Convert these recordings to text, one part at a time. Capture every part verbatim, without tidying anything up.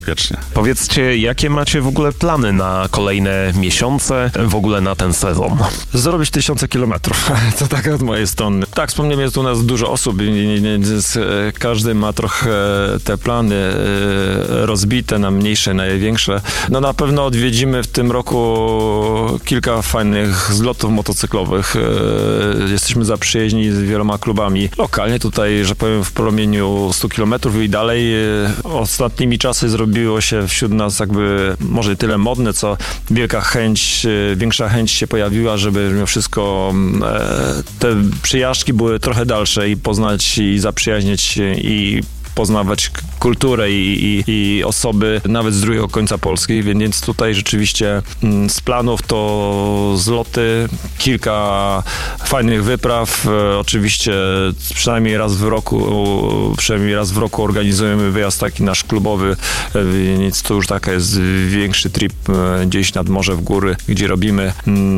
Wiecznie. Powiedzcie, jakie macie w ogóle plany na kolejne miesiące, w ogóle na ten sezon? Zrobić tysiące kilometrów. To tak od mojej strony. Tak, wspomniałem, jest u nas dużo osób, więc każdy ma trochę te plany rozbite na mniejsze, na większe. No na pewno odwiedzimy w tym roku kilka fajnych zlotów motocyklowych. Jesteśmy zaprzyjaźni z wieloma klubami lokalnie tutaj, że powiem, w promieniu stu kilometrów i dalej. Ostatnimi czasy zrobiło się wśród nas jakby może tyle modne, co wielka chęć, większa chęć się pojawiła, żeby mimo wszystko te przyjażdżki były trochę dalsze i poznać i zaprzyjaźnić się i poznawać kulturę i, i, i osoby nawet z drugiego końca Polski, więc tutaj rzeczywiście z planów to zloty, kilka fajnych wypraw, oczywiście przynajmniej raz w roku, przynajmniej raz w roku organizujemy wyjazd taki nasz klubowy, więc to już taka jest większy trip gdzieś nad morze w góry, gdzie robimy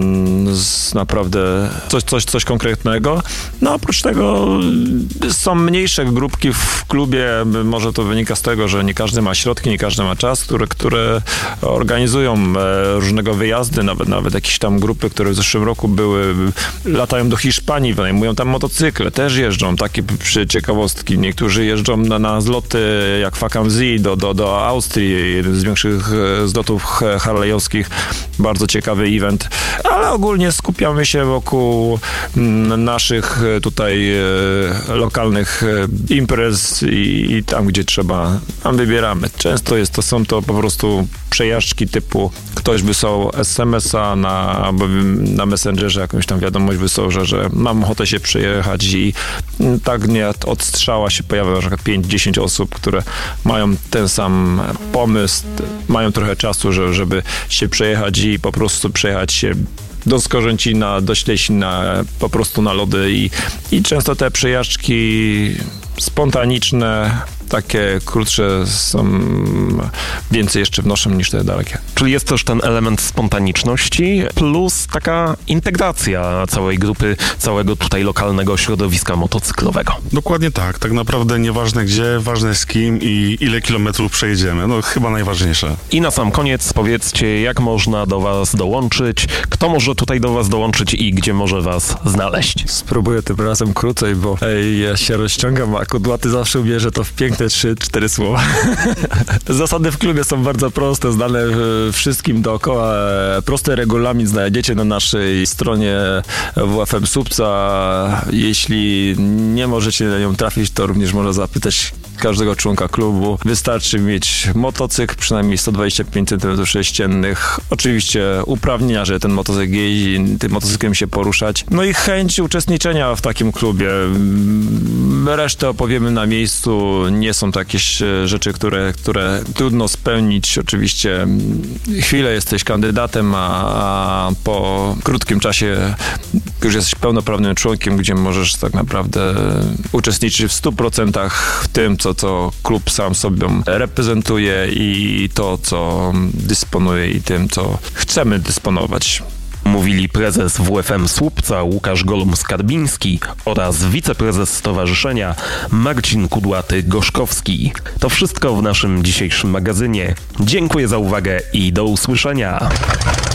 naprawdę coś, coś, coś konkretnego. No oprócz tego są mniejsze grupki w klubie. Może to wynika z tego, że nie każdy ma środki, nie każdy ma czas, które, które organizują różnego wyjazdy, nawet, nawet jakieś tam grupy, które w zeszłym roku były, latają do Hiszpanii, wynajmują tam motocykle, też jeżdżą, takie przy ciekawostki. Niektórzy jeżdżą na, na zloty jak F A K M Z do, do, do Austrii, jeden z większych zlotów harlejowskich, bardzo ciekawy event, ale ogólnie skupiamy się wokół naszych tutaj lokalnych imprez i, i tam, gdzie trzeba, tam wybieramy. Często jest to, są to po prostu przejażdżki typu ktoś wysłał es em es a na, na Messengerze, jakąś tam wiadomość wysłał, że, że mam ochotę się przejechać i tak nie od strzała się pojawia na przykład pięć dziesięć osób, które mają ten sam pomysł, mają trochę czasu, że, żeby się przejechać i po prostu przejechać się do Skorzęcina, do Ślesina, po prostu na lody i, i często te przejażdżki spontaniczne, takie krótsze są więcej jeszcze wnoszą niż te dalekie. Czyli jest też ten element spontaniczności plus taka integracja całej grupy, całego tutaj lokalnego środowiska motocyklowego. Dokładnie tak. Tak naprawdę nieważne gdzie, ważne z kim i ile kilometrów przejedziemy. No chyba najważniejsze. I na sam koniec powiedzcie, jak można do was dołączyć, kto może tutaj do was dołączyć i gdzie może was znaleźć. Spróbuję tym razem krócej, bo ej, ja się rozciągam, a kudłaty zawsze ubierze to w piękne trzy cztery słowa. Zasady w klubie są bardzo proste, znane wszystkim dookoła. Prosty regulamin znajdziecie na naszej stronie W F M Słupca. Jeśli nie możecie na nią trafić, to również można zapytać każdego członka klubu. Wystarczy mieć motocykl, przynajmniej sto dwadzieścia pięć centymetrów sześciennych. Oczywiście uprawnienia, że ten motocykl jeździ, tym motocyklem się poruszać. No i chęć uczestniczenia w takim klubie. Resztę opowiemy na miejscu. Nie są to jakieś rzeczy, które, które trudno spełnić. Oczywiście chwilę jesteś kandydatem, a po krótkim czasie już jesteś pełnoprawnym członkiem, gdzie możesz tak naprawdę uczestniczyć w stu procentach w tym, co, co klub sam sobie reprezentuje i to, co dysponuje i tym, co chcemy dysponować. Mówili prezes W F M Słupca Łukasz Golum-Skarbiński oraz wiceprezes stowarzyszenia Marcin Kudłaty-Gorzkowski. To wszystko w naszym dzisiejszym magazynie. Dziękuję za uwagę i do usłyszenia.